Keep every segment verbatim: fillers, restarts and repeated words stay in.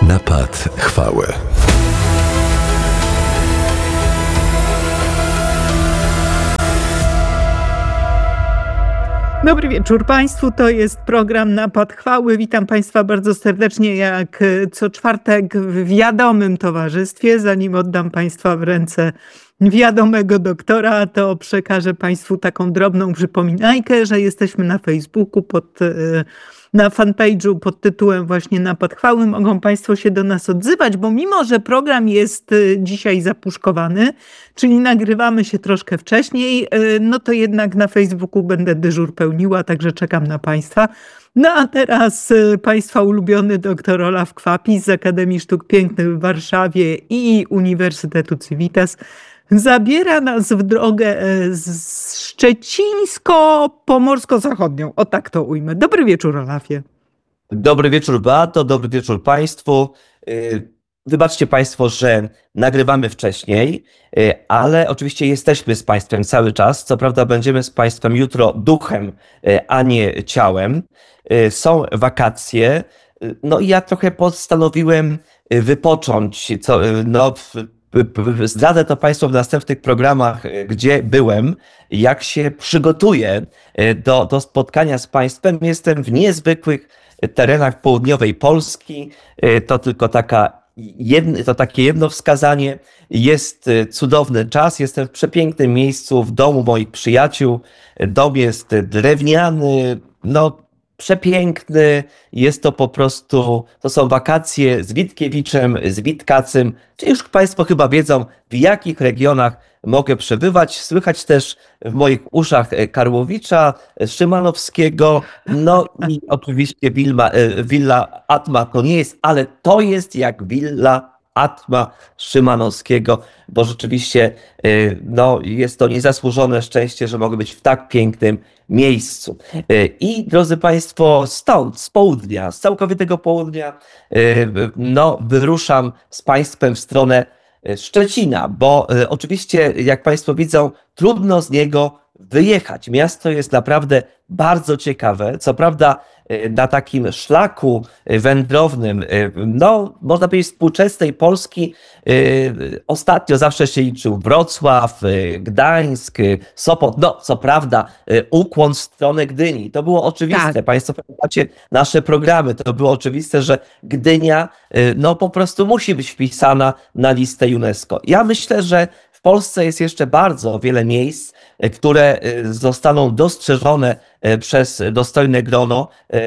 Napad chwały. Dobry wieczór Państwu, to jest program Napad Chwały. Witam Państwa bardzo serdecznie jak co czwartek w wiadomym towarzystwie. Zanim oddam Państwa w ręce wiadomego doktora, to przekażę Państwu taką drobną przypominajkę, że jesteśmy na Facebooku pod... na fanpage'u pod tytułem właśnie Napad Chwały. Mogą Państwo się do nas odzywać, bo mimo, że program jest dzisiaj zapuszkowany, czyli nagrywamy się troszkę wcześniej, no to jednak na Facebooku będę dyżur pełniła, także czekam na Państwa. No a teraz Państwa ulubiony dr Olaf Kwapis z Akademii Sztuk Pięknych w Warszawie i Uniwersytetu Civitas zabiera nas w drogę szczecińsko-pomorsko-zachodnią. O tak to ujmę. Dobry wieczór, Olafie. Dobry wieczór, Beato. Dobry wieczór Państwu. Wybaczcie Państwo, że nagrywamy wcześniej, ale oczywiście jesteśmy z Państwem cały czas. Co prawda będziemy z Państwem jutro duchem, a nie ciałem. Są wakacje. No i ja trochę postanowiłem wypocząć. Co, no, Zdradzę to Państwu w następnych programach, gdzie byłem, jak się przygotuję do, do spotkania z Państwem. Jestem w niezwykłych terenach południowej Polski. To tylko taka jedno, to takie jedno wskazanie. Jest cudowny czas. Jestem w przepięknym miejscu, w domu moich przyjaciół. Dom jest drewniany, no przepiękny, jest to po prostu, to są wakacje z Witkiewiczem, z Witkacym, czy już Państwo chyba wiedzą, w jakich regionach mogę przebywać. Słychać też w moich uszach Karłowicza, Szymanowskiego, no i oczywiście Wilma, Willa Atma to nie jest, ale to jest jak Willa Atma Szymanowskiego, bo rzeczywiście no, jest to niezasłużone szczęście, że mogę być w tak pięknym miejscu. I drodzy Państwo, stąd, z południa, z całkowitego południa, no, wyruszam z Państwem w stronę Szczecina, bo oczywiście, jak Państwo widzą, trudno z niego wyjechać. Miasto jest naprawdę bardzo ciekawe. Co prawda na takim szlaku wędrownym, no można powiedzieć współczesnej Polski, ostatnio zawsze się liczył Wrocław, Gdańsk, Sopot, no co prawda ukłon w stronę Gdyni. To było oczywiste. Tak. Państwo pamiętacie nasze programy. To było oczywiste, że Gdynia no po prostu musi być wpisana na listę UNESCO. Ja myślę, że w Polsce jest jeszcze bardzo wiele miejsc, które zostaną dostrzeżone przez dostojne grono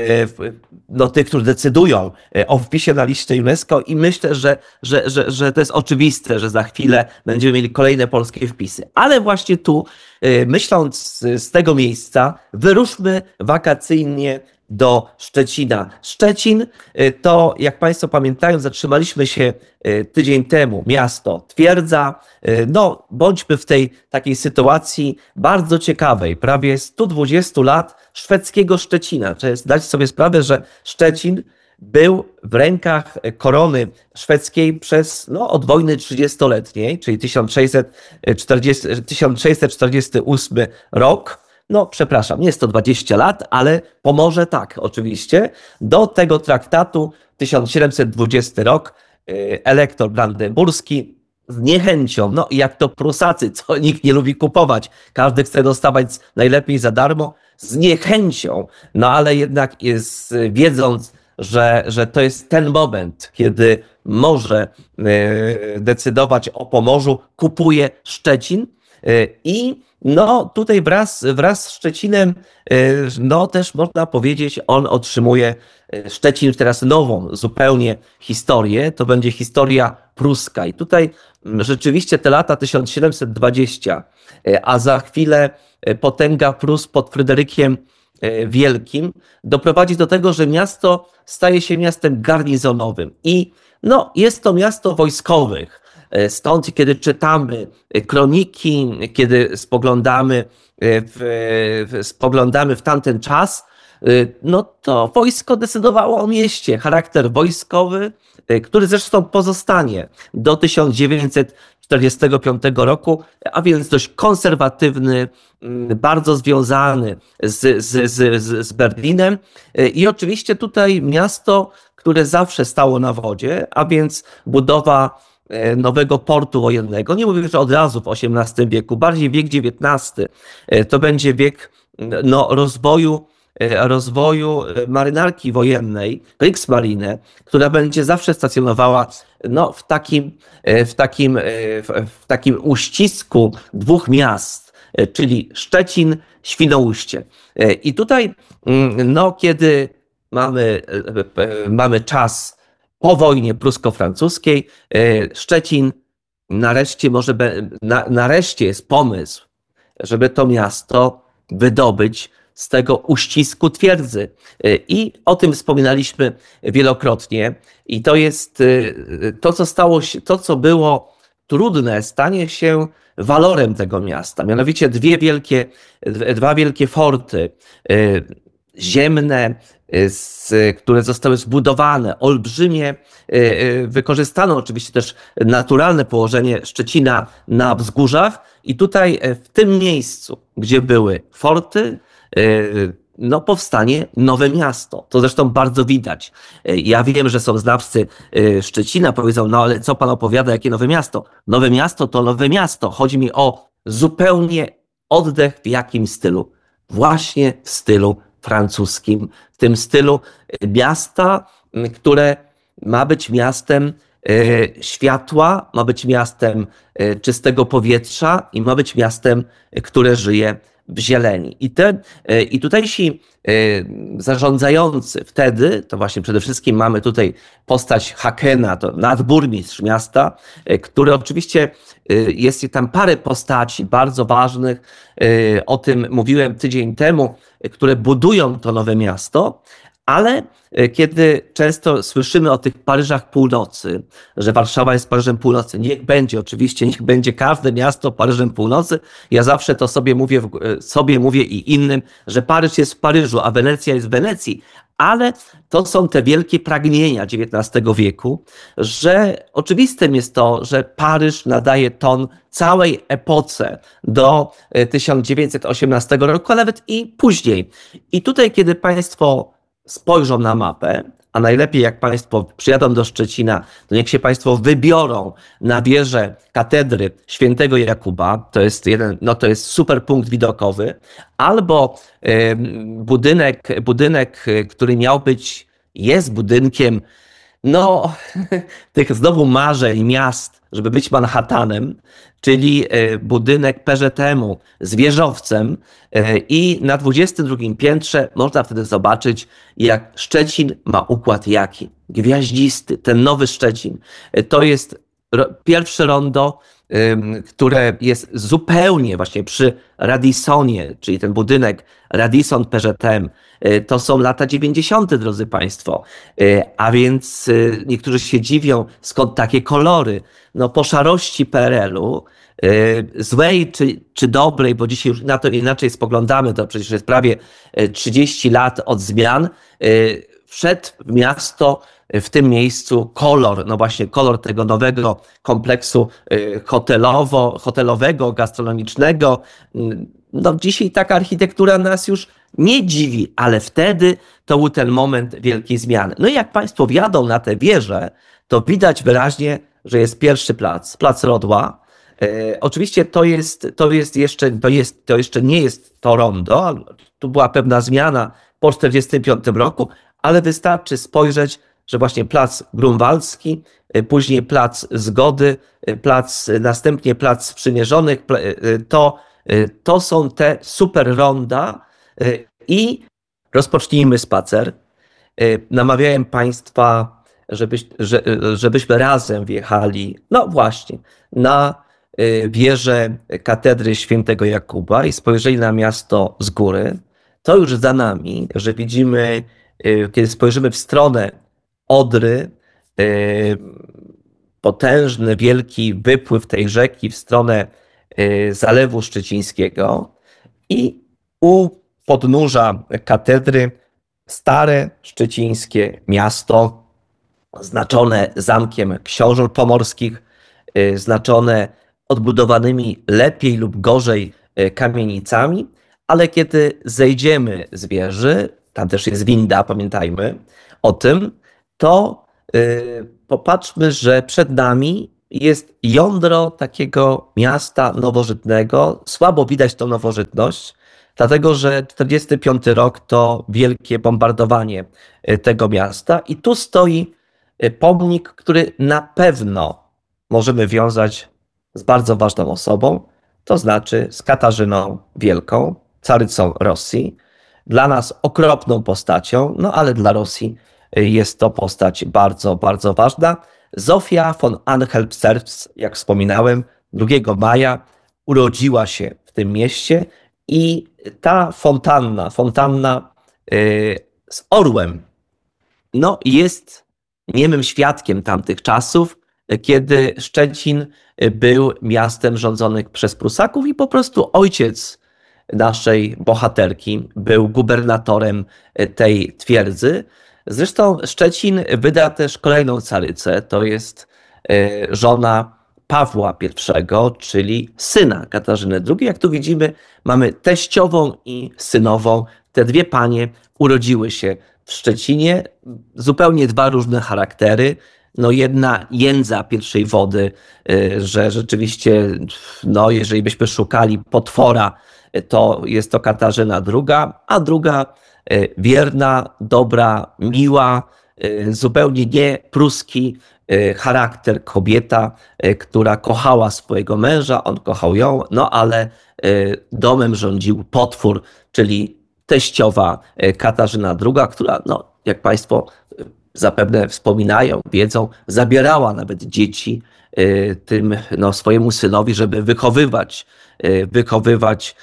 no, tych, którzy decydują o wpisie na listę UNESCO i myślę, że, że, że, że to jest oczywiste, że za chwilę będziemy mieli kolejne polskie wpisy. Ale właśnie tu, myśląc z tego miejsca, wyruszmy wakacyjnie do Szczecina. Szczecin to, jak Państwo pamiętają, zatrzymaliśmy się tydzień temu. Miasto, twierdza. No, bądźmy w tej takiej sytuacji bardzo ciekawej. Prawie sto dwadzieścia lat szwedzkiego Szczecina. Trzeba zdać sobie sprawę, że Szczecin był w rękach korony szwedzkiej przez, no, od wojny trzydziestoletniej, czyli tysiąc sześćset czterdziesty ósmy rok. No, przepraszam, nie sto dwadzieścia lat, ale pomoże tak, oczywiście. Do tego traktatu tysiąc siedemset dwudziesty rok elektor brandenburski z niechęcią, no jak to Prusacy, co nikt nie lubi kupować, każdy chce dostawać najlepiej za darmo, z niechęcią, no ale jednak jest, wiedząc, że, że to jest ten moment, kiedy może decydować o Pomorzu, kupuje Szczecin i no tutaj wraz, wraz z Szczecinem, no też można powiedzieć, on otrzymuje, Szczecin teraz nową zupełnie historię, to będzie historia pruska i tutaj rzeczywiście te lata tysiąc siedemset dwadzieścia, a za chwilę potęga Prus pod Fryderykiem Wielkim doprowadzi do tego, że miasto staje się miastem garnizonowym i no, jest to miasto wojskowych. Stąd, kiedy czytamy kroniki, kiedy spoglądamy w, w, spoglądamy w tamten czas, no to wojsko decydowało o mieście. Charakter wojskowy, który zresztą pozostanie do tysiąc dziewięćset czterdziestego piątego roku, a więc dość konserwatywny, bardzo związany z, z, z, z Berlinem. I oczywiście tutaj miasto, które zawsze stało na wodzie, a więc budowa nowego portu wojennego. Nie mówię, że od razu w osiemnastym wieku, bardziej wiek dziewiętnasty. To będzie wiek no, rozwoju, rozwoju marynarki wojennej, Kriegsmarine, która będzie zawsze stacjonowała no, w, takim, w, takim, w takim uścisku dwóch miast, czyli Szczecin, Świnoujście. I tutaj, no, kiedy mamy, mamy czas po wojnie prusko-francuskiej, Szczecin nareszcie może, na, nareszcie jest pomysł, żeby to miasto wydobyć z tego uścisku twierdzy. I o tym wspominaliśmy wielokrotnie. I to jest to, co stało się, to, co było trudne, stanie się walorem tego miasta. Mianowicie dwie wielkie, dwa wielkie forty ziemne, które zostały zbudowane, olbrzymie, wykorzystano oczywiście też naturalne położenie Szczecina na wzgórzach i tutaj w tym miejscu, gdzie były forty, no powstanie nowe miasto. To zresztą bardzo widać. Ja wiem, że są znawcy Szczecina, powiedzą, no ale co pan opowiada, jakie nowe miasto? Nowe miasto to nowe miasto. Chodzi mi o zupełnie oddech w jakim stylu? Właśnie w stylu francuskim, w tym stylu miasta, które ma być miastem światła, ma być miastem czystego powietrza i ma być miastem, które żyje w zieleni. I, te, i tutejsi zarządzający wtedy, to właśnie przede wszystkim mamy tutaj postać Hakena, to nadburmistrz miasta, który oczywiście jest tam parę postaci bardzo ważnych, o tym mówiłem tydzień temu, które budują to nowe miasto, ale kiedy często słyszymy o tych Paryżach Północy, że Warszawa jest Paryżem Północy, niech będzie oczywiście, niech będzie każde miasto Paryżem Północy. Ja zawsze to sobie mówię, sobie mówię i innym, że Paryż jest w Paryżu, a Wenecja jest w Wenecji, ale to są te wielkie pragnienia dziewiętnastego wieku, że oczywistym jest to, że Paryż nadaje ton całej epoce do tysiąc dziewięćset osiemnastego roku, a nawet i później. I tutaj, kiedy państwo spojrzą na mapę, a najlepiej jak państwo przyjadą do Szczecina, to niech się państwo wybiorą na wieżę katedry świętego Jakuba, to jest jeden, no to jest super punkt widokowy, albo y, budynek, budynek, który miał być, jest budynkiem, no tych znowu marzeń miast, żeby być Manhattanem, czyli budynek P Z M-u z wieżowcem i na dwudziestym drugim piętrze można wtedy zobaczyć, jak Szczecin ma układ jaki. Gwiaździsty, ten nowy Szczecin. To jest pierwsze rondo, które jest zupełnie właśnie przy Radisonie, czyli ten budynek Radisson P Z M. To są lata dziewięćdziesiąte, drodzy państwo. A więc niektórzy się dziwią, skąd takie kolory. No po szarości P R L-u, złej czy, czy dobrej, bo dzisiaj już na to inaczej spoglądamy, to przecież jest prawie trzydzieści lat od zmian, wszedł w miasto w tym miejscu kolor, no właśnie kolor tego nowego kompleksu hotelowo, hotelowego, gastronomicznego. No dzisiaj taka architektura nas już nie dziwi, ale wtedy to był ten moment wielkiej zmiany. No i jak państwo wjadą na tę wieżę, to widać wyraźnie, że jest pierwszy plac, plac Rodła. E, oczywiście to jest, to jest jeszcze, to jest, to jeszcze nie jest to rondo, tu była pewna zmiana po czterdziestym piątym roku, ale wystarczy spojrzeć, że właśnie plac Grunwaldzki, później plac Zgody, plac, następnie plac Sprzymierzonych, to, to są te super ronda i rozpocznijmy spacer. Namawiałem państwa, żebyś, że, żebyśmy razem wjechali, no właśnie, na wieżę katedry świętego Jakuba i spojrzeli na miasto z góry. To już za nami, że widzimy, kiedy spojrzymy w stronę Odry, potężny, wielki wypływ tej rzeki w stronę Zalewu Szczecińskiego i u podnóża katedry stare szczecińskie miasto, znaczone zamkiem książąt pomorskich, znaczone odbudowanymi lepiej lub gorzej kamienicami, ale kiedy zejdziemy z wieży, tam też jest winda, pamiętajmy o tym, to yy, popatrzmy, że przed nami jest jądro takiego miasta nowożytnego. Słabo widać tą nowożytność, dlatego że czterdziesty piąty rok to wielkie bombardowanie yy, tego miasta i tu stoi yy, pomnik, który na pewno możemy wiązać z bardzo ważną osobą, to znaczy z Katarzyną Wielką, carycą Rosji. Dla nas okropną postacią, no ale dla Rosji jest to postać bardzo, bardzo ważna. Zofia von Anhalt-Zerbst, jak wspominałem, drugiego maja urodziła się w tym mieście i ta fontanna, fontanna yy, z orłem, no jest niemym świadkiem tamtych czasów, kiedy Szczecin był miastem rządzonym przez Prusaków i po prostu ojciec naszej bohaterki był gubernatorem tej twierdzy. Zresztą Szczecin wyda też kolejną carycę, to jest żona Pawła pierwszego, czyli syna Katarzyny drugiej. Jak tu widzimy, mamy teściową i synową. Te dwie panie urodziły się w Szczecinie, zupełnie dwa różne charaktery. No jedna jędza pierwszej wody, że rzeczywiście, no jeżeli byśmy szukali potwora, to jest to Katarzyna druga, a druga wierna, dobra, miła, zupełnie nie pruski charakter, kobieta, która kochała swojego męża, on kochał ją, no ale domem rządził potwór, czyli teściowa Katarzyna druga, która, no, jak Państwo zapewne wspominają, wiedzą, zabierała nawet dzieci tym no, swojemu synowi, żeby wychowywać, wychowywać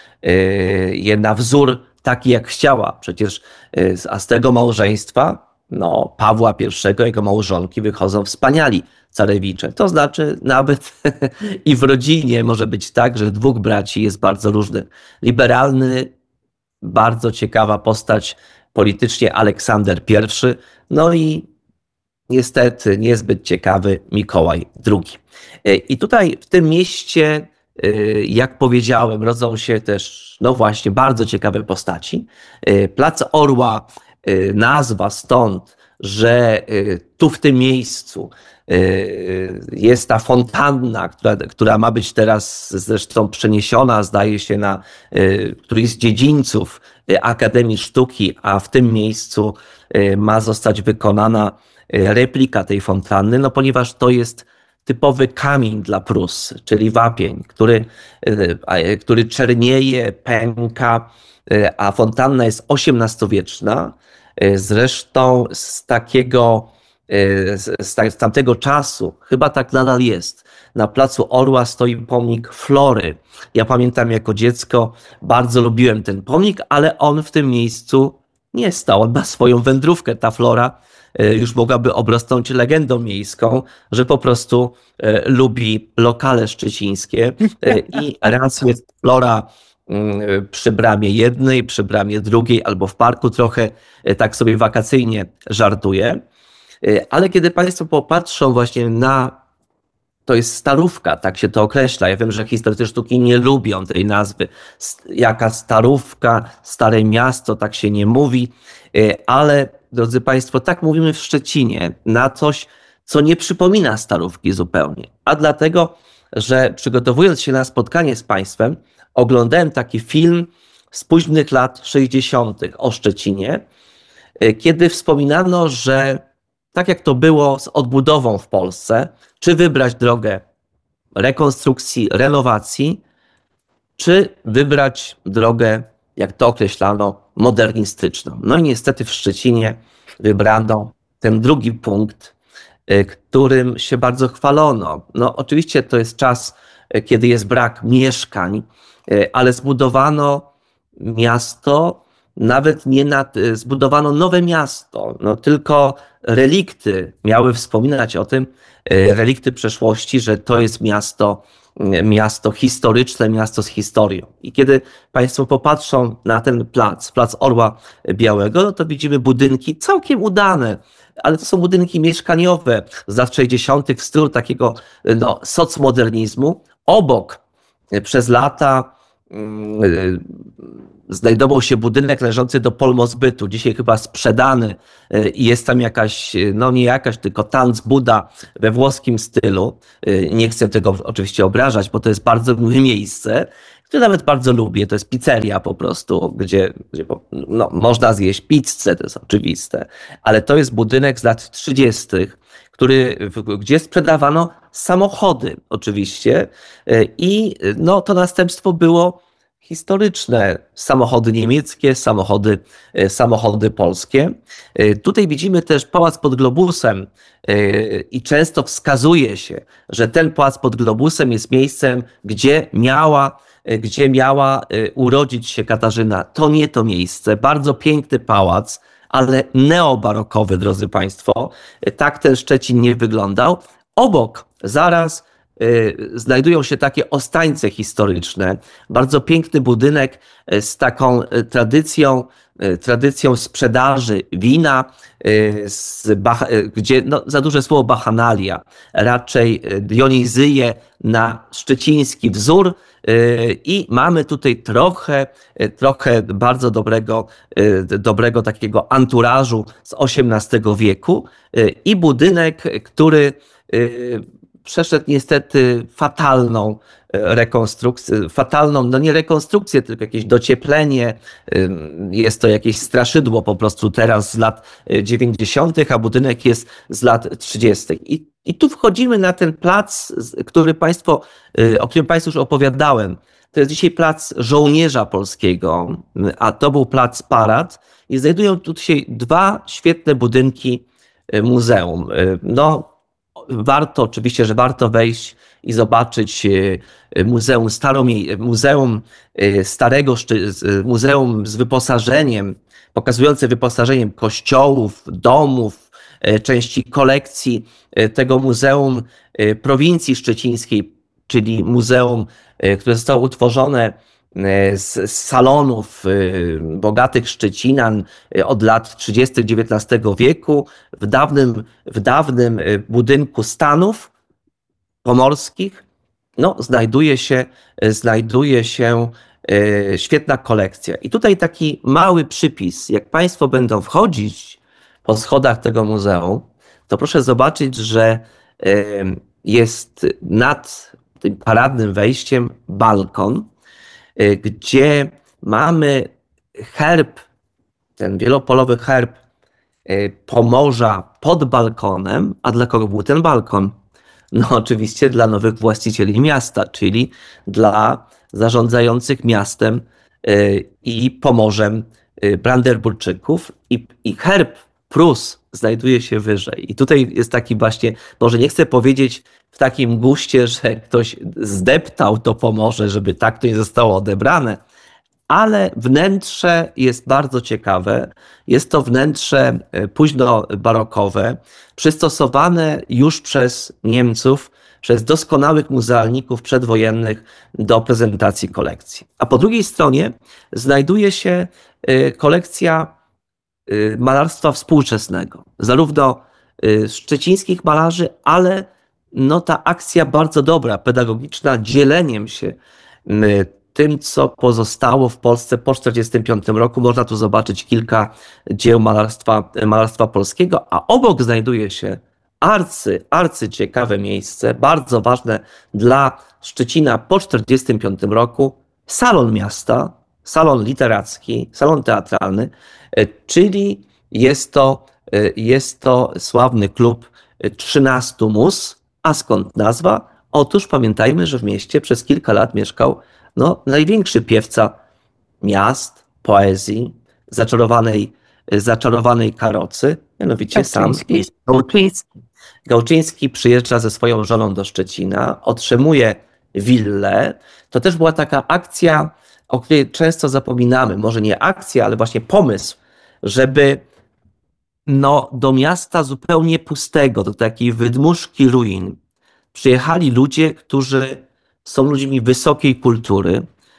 je na wzór taki, jak chciała. Przecież a z tego małżeństwa no, Pawła pierwszego, jego małżonki wychodzą wspaniali carewicze. To znaczy nawet i w rodzinie może być tak, że dwóch braci jest bardzo różnych. Liberalny, bardzo ciekawa postać politycznie Aleksander pierwszy, no i niestety niezbyt ciekawy Mikołaj drugi. I tutaj w tym mieście, jak powiedziałem, rodzą się też, no właśnie, bardzo ciekawe postaci. Plac Orła, nazwa stąd, że tu w tym miejscu jest ta fontanna, która, która ma być teraz zresztą przeniesiona, zdaje się, na któryś z dziedzińców Akademii Sztuki, a w tym miejscu ma zostać wykonana replika tej fontanny, no ponieważ to jest typowy kamień dla Prus, czyli wapień, który, który czernieje, pęka, a fontanna jest osiemnastowieczna. Zresztą z takiego, z tamtego czasu, chyba tak nadal jest, na placu Orła stoi pomnik Flory. Ja pamiętam jako dziecko, bardzo lubiłem ten pomnik, ale on w tym miejscu nie stał. On ma swoją wędrówkę, ta Flora już mogłaby obrosnąć legendą miejską, że po prostu lubi lokale szczecińskie i raz jest Flora przy bramie jednej, przy bramie drugiej albo w parku trochę tak sobie wakacyjnie żartuje. Ale kiedy Państwo popatrzą właśnie na, to jest Starówka, tak się to określa. Ja wiem, że historycy sztuki nie lubią tej nazwy. Jaka Starówka, Stare Miasto, tak się nie mówi. Ale drodzy Państwo, tak mówimy w Szczecinie na coś, co nie przypomina Starówki zupełnie. A dlatego, że przygotowując się na spotkanie z Państwem, oglądałem taki film z późnych lat sześćdziesiątych o Szczecinie, kiedy wspominano, że tak jak to było z odbudową w Polsce, czy wybrać drogę rekonstrukcji, renowacji, czy wybrać drogę, jak to określano, modernistyczną. No i niestety w Szczecinie wybrano ten drugi punkt, którym się bardzo chwalono. No oczywiście to jest czas, kiedy jest brak mieszkań, ale zbudowano miasto, nawet nie nad, zbudowano nowe miasto, no tylko relikty miały wspominać o tym, relikty przeszłości, że to jest miasto, miasto historyczne, miasto z historią. I kiedy Państwo popatrzą na ten plac, plac Orła Białego, no to widzimy budynki całkiem udane, ale to są budynki mieszkaniowe z lat sześćdziesiątych w stylu takiego no, socmodernizmu. Obok przez lata znajdował się budynek należący do Polmozbytu, dzisiaj chyba sprzedany i jest tam jakaś, no nie jakaś, tylko tanc Buda we włoskim stylu. Nie chcę tego oczywiście obrażać, bo to jest bardzo miłe miejsce, które nawet bardzo lubię. To jest pizzeria po prostu, gdzie, gdzie no, można zjeść pizzę, to jest oczywiste, ale to jest budynek z lat trzydziestych, który, gdzie sprzedawano samochody oczywiście i no, to następstwo było historyczne. Samochody niemieckie, samochody, samochody polskie. Tutaj widzimy też Pałac pod Globusem i często wskazuje się, że ten Pałac pod Globusem jest miejscem, gdzie miała, gdzie miała urodzić się Katarzyna. To nie to miejsce. Bardzo piękny pałac, ale neobarokowy, drodzy Państwo. Tak ten Szczecin nie wyglądał. Obok zaraz znajdują się takie ostańce historyczne. Bardzo piękny budynek z taką tradycją, tradycją sprzedaży wina, z bach- gdzie no, za duże słowo bachanalia, raczej dionizyje na szczeciński wzór i mamy tutaj trochę, trochę bardzo dobrego, dobrego takiego anturażu z osiemnastego wieku i budynek, który przeszedł niestety fatalną rekonstrukcję, fatalną, no nie rekonstrukcję, tylko jakieś docieplenie. Jest to jakieś straszydło po prostu teraz z lat dziewięćdziesiątych, a budynek jest z lat trzydziestych. I, i tu wchodzimy na ten plac, który Państwo, o którym Państwu już opowiadałem. To jest dzisiaj plac Żołnierza Polskiego, a to był plac Parad. I znajdują tu się dwa świetne budynki muzeum. No, warto, oczywiście, że warto wejść i zobaczyć Muzeum, Staromie, Muzeum Starego, Muzeum z wyposażeniem, pokazujące wyposażeniem kościołów, domów, części kolekcji tego Muzeum Prowincji Szczecińskiej, czyli muzeum, które zostało utworzone z salonów bogatych Szczecinan od lat trzydziestych dziewiętnastego wieku w dawnym, w dawnym budynku stanów pomorskich. No, znajduje się, znajduje się świetna kolekcja. I tutaj taki mały przypis. Jak Państwo będą wchodzić po schodach tego muzeum, to proszę zobaczyć, że jest nad tym paradnym wejściem balkon, gdzie mamy herb, ten wielopolowy herb Pomorza pod balkonem. A dla kogo był ten balkon? No oczywiście dla nowych właścicieli miasta, czyli dla zarządzających miastem i Pomorzem Brandenburczyków. I, i herb Prus znajduje się wyżej. I tutaj jest taki właśnie, może nie chcę powiedzieć w takim guście, że ktoś zdeptał to Pomorze, żeby tak to nie zostało odebrane, ale wnętrze jest bardzo ciekawe. Jest to wnętrze późnobarokowe, przystosowane już przez Niemców, przez doskonałych muzealników przedwojennych do prezentacji kolekcji. A po drugiej stronie znajduje się kolekcja malarstwa współczesnego, zarówno szczecińskich malarzy, ale no ta akcja bardzo dobra, pedagogiczna, dzieleniem się tym, co pozostało w Polsce po tysiąc dziewięćset czterdziestym piątym roku. Można tu zobaczyć kilka dzieł malarstwa, malarstwa polskiego, a obok znajduje się arcy, arcy ciekawe miejsce, bardzo ważne dla Szczecina po tysiąc dziewięćset czterdziestym piątym roku, salon miasta, salon literacki, salon teatralny, czyli jest to, jest to sławny klub trzynastu mus. A skąd nazwa? Otóż pamiętajmy, że w mieście przez kilka lat mieszkał no, największy piewca miast, poezji, zaczarowanej, zaczarowanej karocy, mianowicie sam Gałczyński. Gałczyński przyjeżdża ze swoją żoną do Szczecina, otrzymuje willę. To też była taka akcja, o której często zapominamy. Może nie akcja, ale właśnie pomysł, żeby no, do miasta zupełnie pustego, do takiej wydmuszki ruin, przyjechali ludzie, którzy są ludźmi wysokiej kultury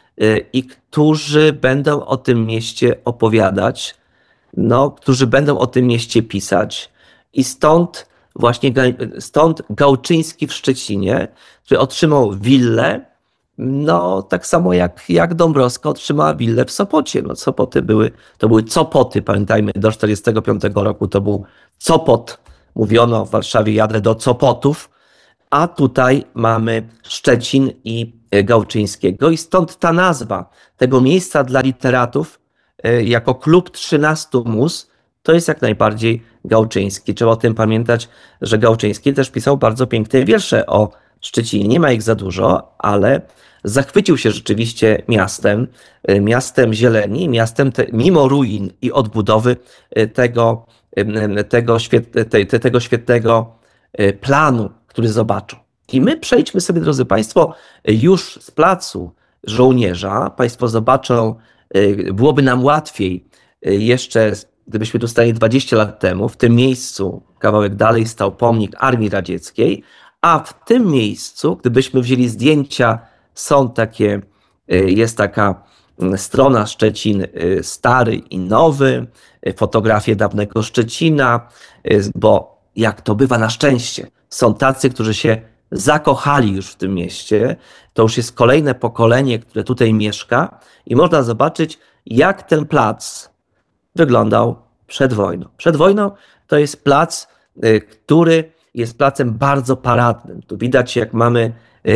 i którzy będą o tym mieście opowiadać, no, którzy będą o tym mieście pisać. I stąd właśnie stąd Gałczyński w Szczecinie, który otrzymał willę No, tak samo jak, jak Dąbrowska otrzymała willę w Sopocie. No, Sopoty były, to były Copoty, pamiętajmy, do czterdziestego piątego roku to był Sopot. Mówiono w Warszawie, jadę do Sopotów, a tutaj mamy Szczecin i Gałczyńskiego i stąd ta nazwa tego miejsca dla literatów jako klub trzynastu mus to jest jak najbardziej Gałczyński. Trzeba o tym pamiętać, że Gałczyński też pisał bardzo piękne wiersze o Szczecinie. Nie ma ich za dużo, ale zachwycił się rzeczywiście miastem, miastem zieleni, miastem te, mimo ruin i odbudowy tego, tego, świet, te, tego świetnego planu, który zobaczył. I my przejdźmy sobie, drodzy Państwo, już z placu Żołnierza. Państwo zobaczą, byłoby nam łatwiej jeszcze, gdybyśmy tu stali dwadzieścia lat temu, w tym miejscu, kawałek dalej, stał pomnik Armii Radzieckiej, a w tym miejscu, gdybyśmy wzięli zdjęcia, są takie, jest taka strona Szczecin stary i nowy, fotografie dawnego Szczecina, bo jak to bywa na szczęście, są tacy, którzy się zakochali już w tym mieście. To już jest kolejne pokolenie, które tutaj mieszka i można zobaczyć, jak ten plac wyglądał przed wojną. Przed wojną to jest plac, który jest placem bardzo paradnym. Tu widać, jak mamy,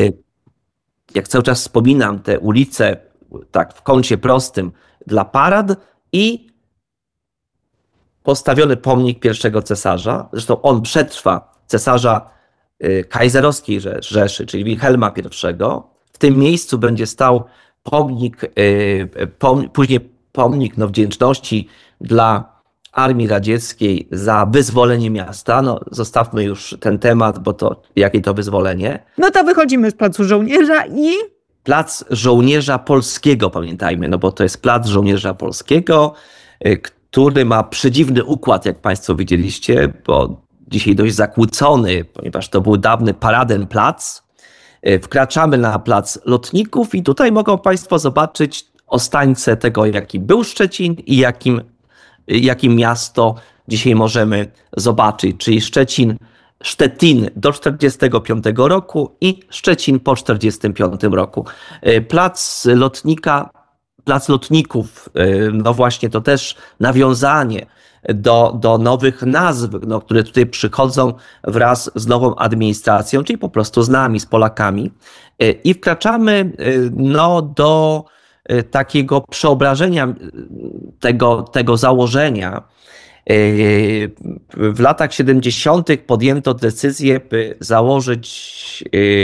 jak cały czas wspominam, te ulice tak w kącie prostym dla parad i postawiony pomnik pierwszego cesarza. Zresztą on przetrwa cesarza kajzerowskiej Rzeszy, czyli Wilhelma pierwszego. W tym miejscu będzie stał pomnik, pom, później pomnik no, wdzięczności dla Armii Radzieckiej za wyzwolenie miasta. No, zostawmy już ten temat, bo to jakie to wyzwolenie. No to wychodzimy z Placu Żołnierza i... Plac Żołnierza Polskiego, pamiętajmy, no bo to jest Plac Żołnierza Polskiego, który ma przedziwny układ, jak Państwo widzieliście, bo dzisiaj dość zakłócony, ponieważ to był dawny Paradenplac. Wkraczamy na Plac Lotników i tutaj mogą Państwo zobaczyć ostańce tego, jaki był Szczecin i jakim, jakim miasto dzisiaj możemy zobaczyć, czyli Szczecin, Sztetin do czterdziestego piątego roku i Szczecin po czterdziestym piątym roku. Plac Lotnika, Plac Lotników, no właśnie to też nawiązanie do, do nowych nazw, no, które tutaj przychodzą wraz z nową administracją, czyli po prostu z nami, z Polakami. I wkraczamy no, do takiego przeobrażenia tego, tego założenia. W latach siedemdziesiątych podjęto decyzję, by założyć,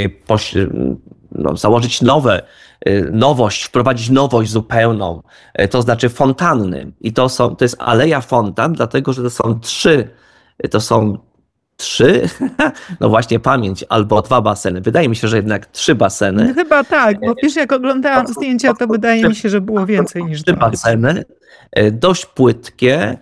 no, założyć nowe, nowość, wprowadzić nowość zupełną, to znaczy fontanny. I to, są, to jest Aleja Fontan, dlatego że to są trzy, to są trzy, no właśnie pamięć, albo dwa baseny. Wydaje mi się, że jednak trzy baseny. No chyba tak, bo wiesz, jak oglądałam zdjęcia, to wydaje mi się, że było więcej niż trzy dwa. baseny, dość płytkie,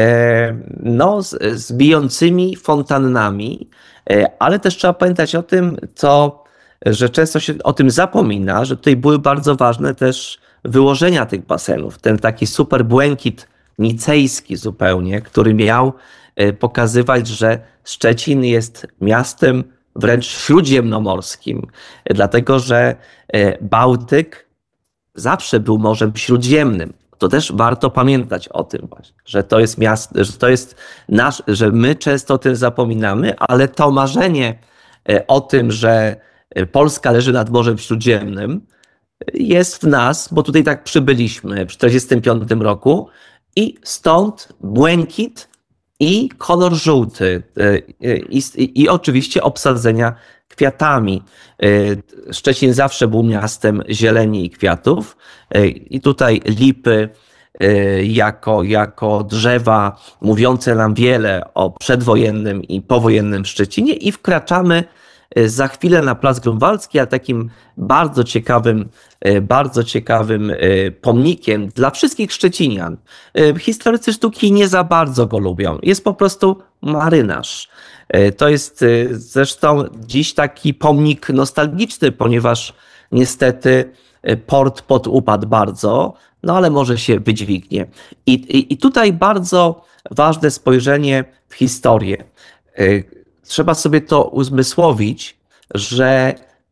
no z, z bijącymi fontannami, ale też trzeba pamiętać o tym, co, że często się o tym zapomina, że tutaj były bardzo ważne też wyłożenia tych basenów. Ten taki super błękit nicejski zupełnie, który miał pokazywać, że Szczecin jest miastem wręcz śródziemnomorskim, dlatego że Bałtyk zawsze był Morzem Śródziemnym. To też warto pamiętać o tym właśnie, że to jest miasto, że to jest nasz, że my często o tym zapominamy, ale to marzenie o tym, że Polska leży nad Morzem Śródziemnym jest w nas, bo tutaj tak przybyliśmy w tysiąc dziewięćset czterdziestym piątym roku i stąd błękit i kolor żółty i, i, i oczywiście obsadzenia kwiatami. Szczecin zawsze był miastem zieleni i kwiatów i tutaj lipy jako, jako drzewa mówiące nam wiele o przedwojennym i powojennym Szczecinie i wkraczamy za chwilę na Plac Grunwaldzki, a takim bardzo ciekawym, bardzo ciekawym pomnikiem dla wszystkich Szczecinian. Historycy sztuki nie za bardzo go lubią. Jest po prostu marynarz. To jest zresztą dziś taki pomnik nostalgiczny, ponieważ niestety port podupadł bardzo, no ale może się wydźwignie. I, i, i tutaj bardzo ważne spojrzenie w historię. Trzeba sobie to uzmysłowić, że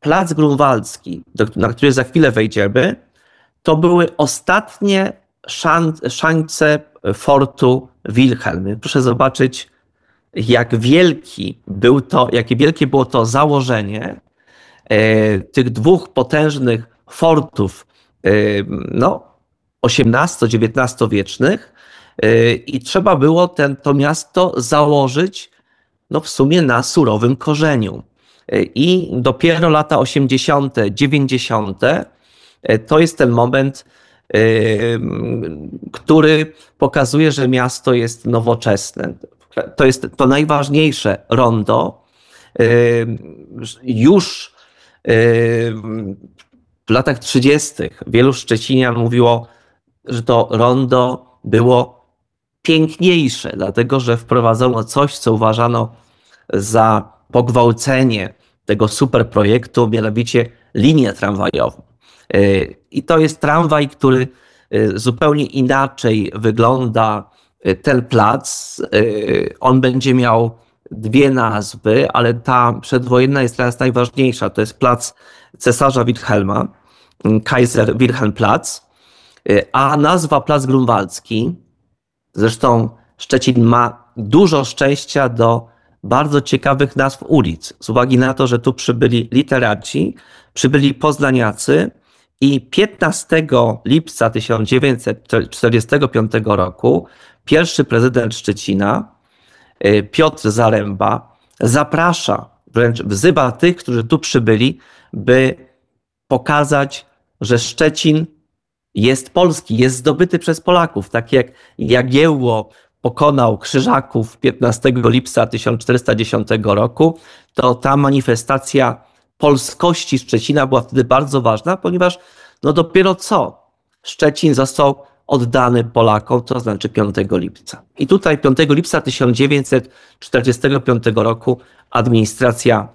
Plac Grunwaldzki, do, na który za chwilę wejdziemy, to były ostatnie szan, szańce fortu Wilhelmy. Proszę zobaczyć, jak wielki był to, jakie wielkie było to założenie e, tych dwóch potężnych fortów, e, no, osiemnasto-dziewiętnastowiecznych, e, i trzeba było ten, to miasto założyć, no, w sumie na surowym korzeniu. E, I dopiero lata osiemdziesiąte, dziewięćdziesiąte e, to jest ten moment, e, który pokazuje, że miasto jest nowoczesne. To jest to najważniejsze rondo. Już w latach trzydziestych wielu szczecinian mówiło, że to rondo było piękniejsze, dlatego że wprowadzono coś, co uważano za pogwałcenie tego super projektu, mianowicie linię tramwajową. I to jest tramwaj, który zupełnie inaczej wygląda. Ten plac, on będzie miał dwie nazwy, ale ta przedwojenna jest teraz najważniejsza. To jest plac cesarza Wilhelma, Kaiser Wilhelm Platz, a nazwa Plac Grunwaldzki, zresztą Szczecin ma dużo szczęścia do bardzo ciekawych nazw ulic, z uwagi na to, że tu przybyli literaci, przybyli poznaniacy i piętnastego lipca tysiąc dziewięćset czterdziestego piątego roku pierwszy prezydent Szczecina, Piotr Zaręba, zaprasza, wręcz wzywa tych, którzy tu przybyli, by pokazać, że Szczecin jest polski, jest zdobyty przez Polaków. Tak jak Jagiełło pokonał Krzyżaków piętnastego lipca tysiąc czterysta dziesiątego roku, to ta manifestacja polskości Szczecina była wtedy bardzo ważna, ponieważ no dopiero co Szczecin został oddany Polakom, to znaczy piątego lipca. I tutaj piątego lipca tysiąc dziewięćset czterdziestego piątego roku administracja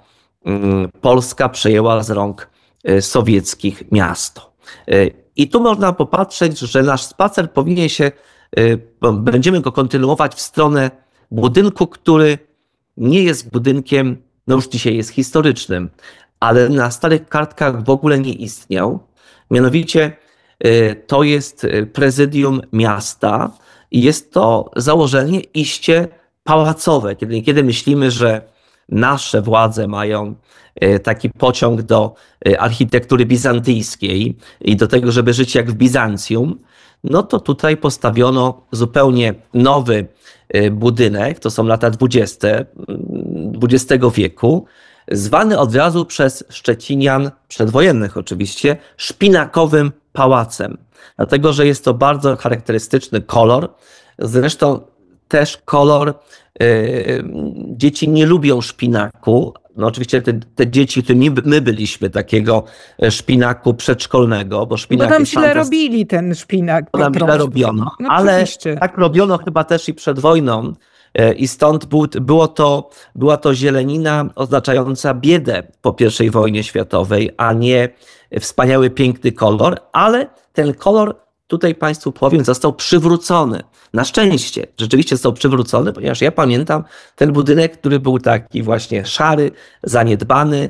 polska przejęła z rąk sowieckich miasto. I tu można popatrzeć, że nasz spacer powinien się, będziemy go kontynuować w stronę budynku, który nie jest budynkiem, no już dzisiaj jest historycznym, ale na starych kartkach w ogóle nie istniał. Mianowicie to jest prezydium miasta i jest to założenie iście pałacowe. Kiedy niekiedy myślimy, że nasze władze mają taki pociąg do architektury bizantyjskiej i do tego, żeby żyć jak w Bizancjum, no to tutaj postawiono zupełnie nowy budynek, to są lata dwudzieste dwudziestego wieku, zwany od razu przez Szczecinian, przedwojennych oczywiście, szpinakowym pałacem. Dlatego, że jest to bardzo charakterystyczny kolor. Zresztą też kolor, yy, dzieci nie lubią szpinaku. No oczywiście te, te dzieci, które my, my byliśmy takiego szpinaku przedszkolnego, bo szpinak Bo tam jest źle fantastyczny. robili ten szpinak. Bo tam źle robiono, no, ale oczywiście. tak robiono chyba też i przed wojną. I stąd był, było to, była to zielenina oznaczająca biedę po pierwszej wojnie światowej, a nie wspaniały, piękny kolor, ale ten kolor, tutaj Państwu powiem, został przywrócony. Na szczęście rzeczywiście został przywrócony, ponieważ ja pamiętam ten budynek, który był taki właśnie szary, zaniedbany.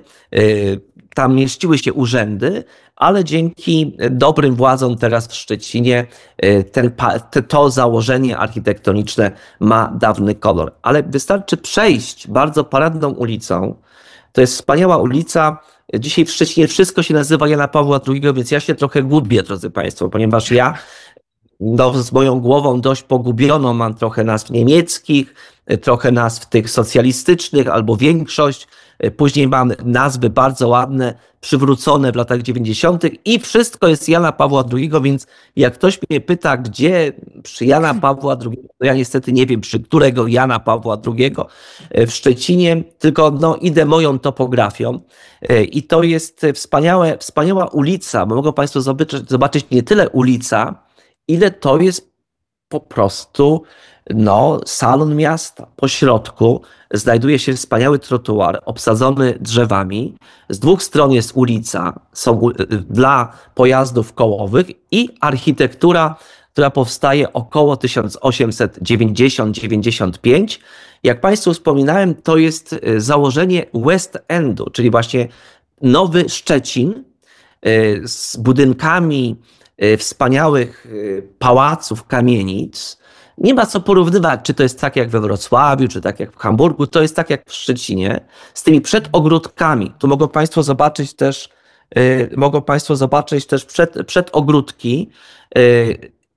Tam mieściły się urzędy, ale dzięki dobrym władzom teraz w Szczecinie ten, to założenie architektoniczne ma dawny kolor. Ale wystarczy przejść bardzo paradną ulicą. To jest wspaniała ulica. Dzisiaj w Szczecinie wszystko się nazywa Jana Pawła drugiego, więc ja się trochę gubię, drodzy Państwo, ponieważ ja no, z moją głową dość pogubioną mam trochę nazw niemieckich, trochę nazw tych socjalistycznych albo większość. Później mam nazwy bardzo ładne, przywrócone w latach dziewięćdziesiątych i wszystko jest Jana Pawła drugiego, więc jak ktoś mnie pyta, gdzie przy Jana Pawła drugiego, to ja niestety nie wiem, przy którego Jana Pawła drugiego w Szczecinie, tylko no, idę moją topografią i to jest wspaniałe, wspaniała ulica, bo mogą Państwo zobaczyć, zobaczyć nie tyle ulica, ile to jest po prostu no, salon miasta. Po środku znajduje się wspaniały trotuar obsadzony drzewami. Z dwóch stron jest ulica, są dla pojazdów kołowych i architektura, która powstaje około tysiąc osiemset dziewięćdziesiąt dziewięćdziesiąt pięć. Jak Państwu wspominałem, to jest założenie West Endu, czyli właśnie Nowy Szczecin y, z budynkami y, wspaniałych y, pałaców, kamienic. Nie ma co porównywać, czy to jest tak jak we Wrocławiu, czy tak jak w Hamburgu, to jest tak jak w Szczecinie, z tymi przedogródkami. Tu mogą Państwo zobaczyć też, y, mogą Państwo zobaczyć też przed, przedogródki, y,